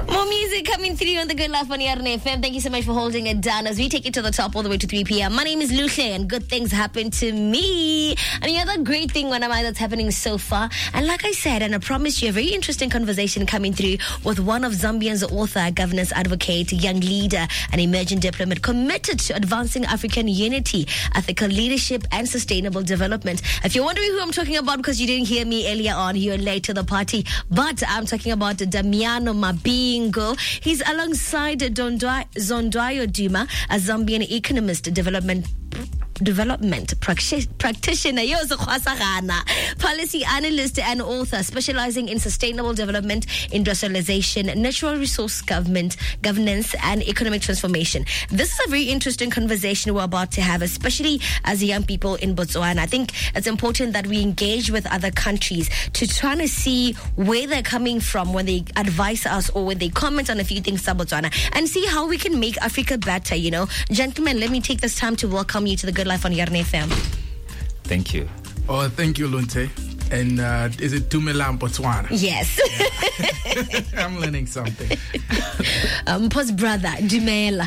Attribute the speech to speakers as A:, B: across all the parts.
A: More music coming through on the Good Life on Yarn FM. Thank you so much for holding it down as we take it to the top all the way to 3 p.m. My name is Luhle and good things happen to me. And the other great thing that's happening so far. And like I said, and I promised you a very interesting conversation coming through with one of Zambia's author, governance advocate, young leader, and emerging diplomat committed to advancing African unity, ethical leadership, and sustainable development. If you're wondering who I'm talking about because you didn't hear me earlier on, you're late to the party. But I'm talking about Damiano Mabingo. He's alongside Zondwayo Duma, a Zambian economist, development practitioner, policy analyst and author specializing in sustainable development, industrialization, natural resource governance, and economic transformation. This is a very interesting conversation we're about to have, especially as young people in Botswana. I think it's important that we engage with other countries to try to see where they're coming from when they advise us or when they comment on a few things about Botswana and see how we can make Africa better, Gentlemen, let me take this time to welcome you to the Good Life on Yarn FM.
B: Thank you.
C: Oh, thank you, Lunte. And is it Dumelang, Botswana?
A: Yes.
C: I'm learning something.
A: Post brother, Dumela.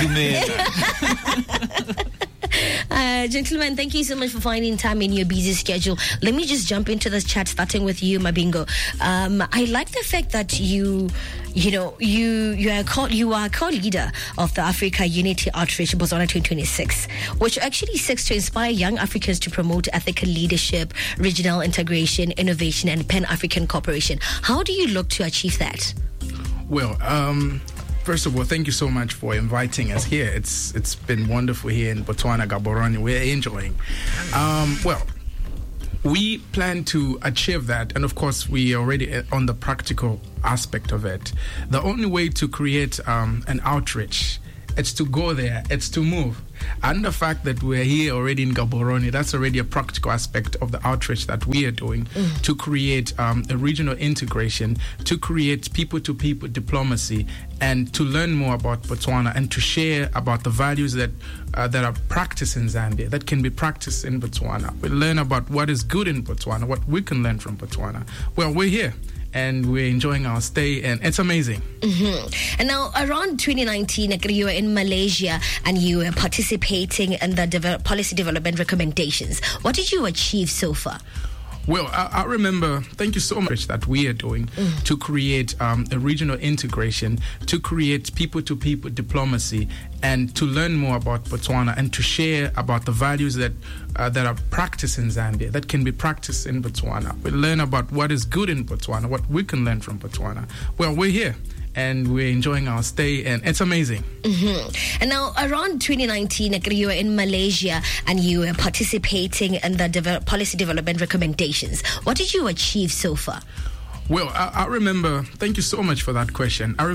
A: Gentlemen, thank you so much for finding time in your busy schedule. Let me just jump into this chat, starting with you, Mabingo. I like the fact that you are co-leader of the Africa Unity Outreach Botswana 2026, which actually seeks to inspire young Africans to promote ethical leadership, regional integration, innovation, and Pan-African cooperation. How do you look to achieve that?
C: Well, first of all, thank you so much for inviting us here. It's been wonderful here in Botswana, Gaborone. We're enjoying. We plan to achieve that, and of course, we are already on the practical aspect of it. The only way to create an outreach, it's to go there, it's to move. And the fact that we're here already in Gaborone, that's already a practical aspect of the outreach that we are doing to create a regional integration, to create people-to-people diplomacy, and to learn more about Botswana and to share about the values that are practiced in Zambia, that can be practiced in Botswana. We learn about what is good in Botswana, what we can learn from Botswana. Well, we're here. And we're enjoying our stay, and it's amazing.
A: And now, around 2019, you were in Malaysia, and you were participating in the policy development recommendations. What did you achieve so far?
C: Well, I remember, thank you so much, that we are doing to create a regional integration, to create people-to-people diplomacy, and to learn more about Botswana and to share about the values that are practiced in Zambia, that can be practiced in Botswana. We learn about what is good in Botswana, what we can learn from Botswana. Well, we're here. And we're enjoying our stay, and it's amazing.
A: And now, around 2019, you were in Malaysia, and you were participating in the policy development recommendations. What did you achieve so far?
C: Well, I remember, thank you so much for that question.